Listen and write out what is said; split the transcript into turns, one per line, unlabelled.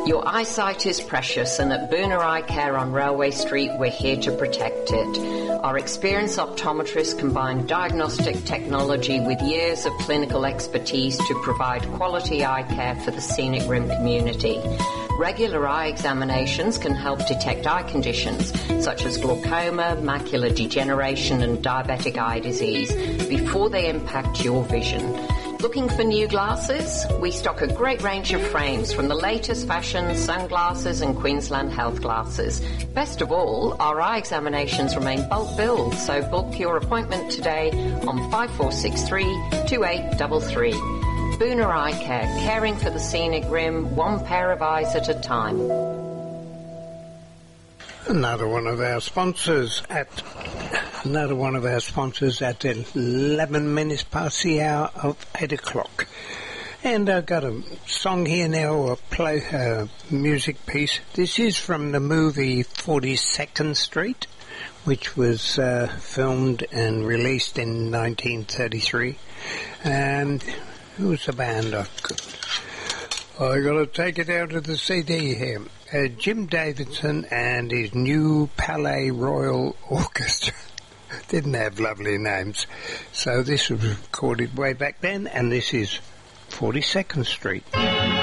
Your eyesight is precious, and at Booner Eye Care on Railway Street, we're here to protect it. Our experienced optometrists combine diagnostic technology with years of clinical expertise to provide quality eye care for the scenic rim community. Regular eye examinations can help detect eye conditions such as glaucoma, macular degeneration and diabetic eye disease before they impact your vision. Looking for new glasses? We stock a great range of frames from the latest fashion, sunglasses and Queensland health glasses. Best of all, our eye examinations remain bulk billed, so book your appointment today on 5463-2833. Booner Eye Care, caring for the scenic rim, one pair of eyes at a time.
Another one of our sponsors at 11 minutes past the hour of 8 o'clock. And I've got a song here now, a music piece. This is from the movie 42nd Street, which was filmed and released in 1933. And who's the band? I got to take it out of the CD here. Jim Davidson and his New Palais Royal Orchestra. Didn't have lovely names. So this was recorded way back then, and this is 42nd Street.